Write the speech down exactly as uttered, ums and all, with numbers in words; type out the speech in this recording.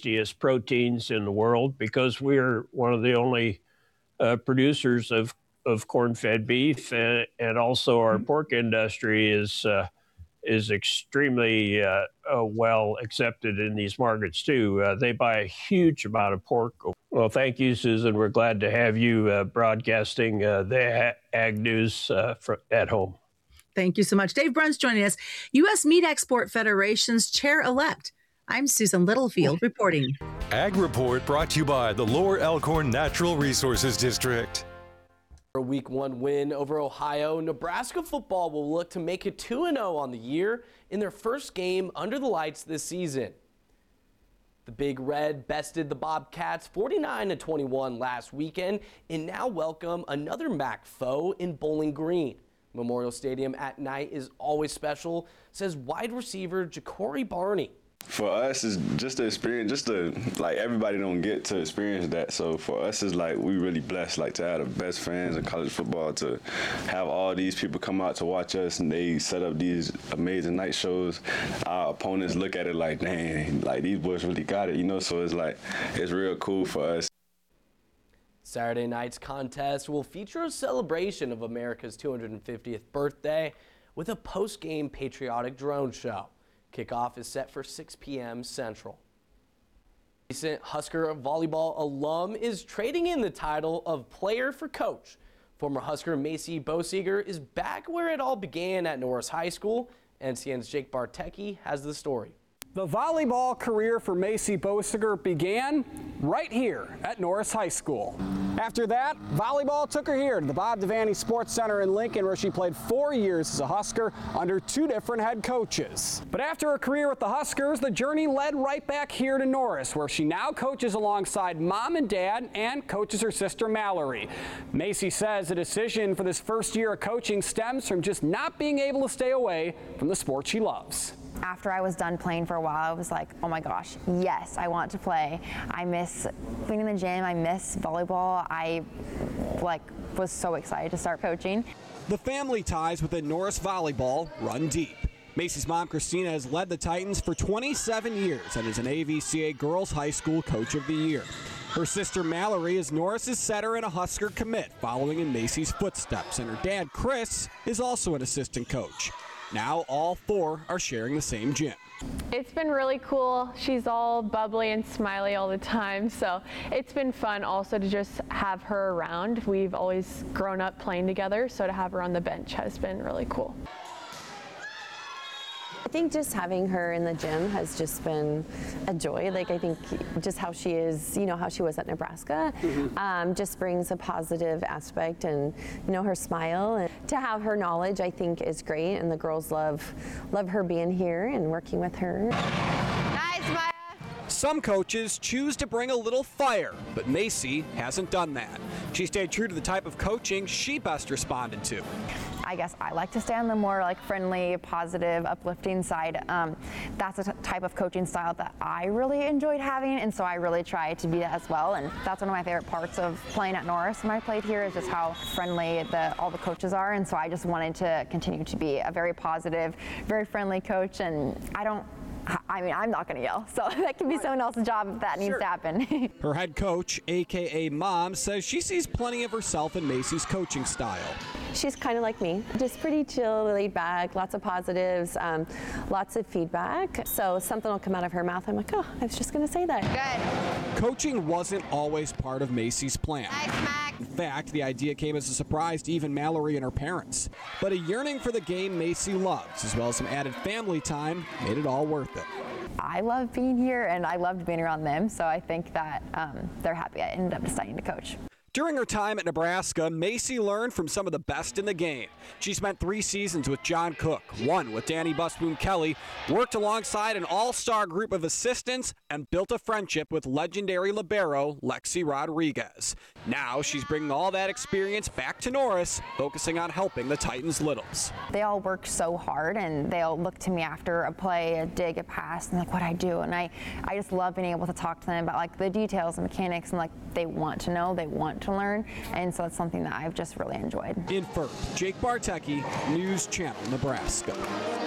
tastiest proteins in the world because we're one of the only uh, producers of, of corn-fed beef, and, and also our pork industry is uh, is extremely uh, uh, well accepted in these markets too. Uh, they buy a huge amount of pork. Well, thank you, Susan. We're glad to have you uh, broadcasting uh, the Ag News uh, for, at home. Thank you so much. Dave Bruns joining us, U S Meat Export Federation's chair-elect. I'm Susan Littlefield reporting. Ag Report brought to you by the Lower Elkhorn Natural Resources District. A week one win over Ohio, Nebraska football will look to make it two and oh on the year in their first game under the lights this season. The Big Red bested the Bobcats forty-nine to twenty-one last weekend and now welcome another M A C foe in Bowling Green. Memorial Stadium at night is always special, says wide receiver Ja'Cory Barney. For us, it's just the experience, just the, like, everybody don't get to experience that. So for us, it's like we really blessed, like, to have the best fans in college football, to have all these people come out to watch us, and they set up these amazing night shows. Our opponents look at it like, dang, like, these boys really got it, you know? So it's like, it's real cool for us. Saturday night's contest will feature a celebration of America's two hundred fiftieth birthday with a post-game patriotic drone show. Kickoff is set for six p m Central. Recent Husker volleyball alum is trading in the title of player for coach. Former Husker Macy Boesiger is back where it all began at Norris High School. N C N's Jake Bartecki has the story. The volleyball career for Macy Boesiger began right here at Norris High School. After that, volleyball took her here to the Bob Devaney Sports Center in Lincoln, where she played four years as a Husker under two different head coaches. But after her career with the Huskers, the journey led right back here to Norris, where she now coaches alongside mom and dad and coaches her sister Mallory. Macy says the decision for this first year of coaching stems from just not being able to stay away from the sport she loves. After I was done playing for a while, I was like, oh my gosh, yes, I want to play. I miss being in the gym. I miss volleyball. I like was so excited to start coaching. The family ties within Norris volleyball run deep. Macy's mom, Christina, has led the Titans for twenty-seven years and is an A V C A Girls High School Coach of the Year. Her sister Mallory is Norris's setter and a Husker commit, following in Macy's footsteps, and her dad, Chris, is also an assistant coach. Now all four are sharing the same gym. It's been really cool. She's all bubbly and smiley all the time, so it's been fun also to just have her around. We've always grown up playing together, so to have her on the bench has been really cool. I think just having her in the gym has just been a joy. Like, I think just how she is, you know, how she was at Nebraska, mm-hmm. um, just brings a positive aspect, and, you know, her smile. And to have her knowledge, I think, is great, and the girls love, love her being here and working with her. Nice, Maya. Some coaches choose to bring a little fire, but Macy hasn't done that. She stayed true to the type of coaching she best responded to. I guess I like to stay on the more like friendly, positive, uplifting side. Um, that's a t- type of coaching style that I really enjoyed having, and so I really try to be that as well. And that's one of my favorite parts of playing at Norris when I played here, is just how friendly the, all the coaches are. And so I just wanted to continue to be a very positive, very friendly coach. And I don't I mean, I'm not going to yell, so that can be someone else's job if that needs sure. to happen. Her head coach, a k a. Mom, says she sees plenty of herself in Macy's coaching style. She's kind of like me, just pretty chill, laid back, lots of positives, um, lots of feedback. So something will come out of her mouth, I'm like, oh, I was just going to say that. Good. Coaching wasn't always part of Macy's plan. Nice, Mac. In fact, the idea came as a surprise to even Mallory and her parents. But a yearning for the game Macy loves, as well as some added family time, made it all worth it. I love being here, and I loved being around them, so I think that um, they're happy I ended up deciding to coach. During her time at Nebraska, Macy learned from some of the best in the game. She spent three seasons with John Cook, one with Danny Busboom Kelly, worked alongside an all-star group of assistants, and built a friendship with legendary libero Lexi Rodriguez. Now she's bringing all that experience back to Norris, focusing on helping the Titans littles. They all work so hard, and they'll look to me after a play, a dig, a pass, and like what I do. And I, I just love being able to talk to them about like the details and mechanics, and like they want to know, they want to to learn, and so it's something that I've just really enjoyed. In Firth, Jake Bartecki, News Channel, Nebraska.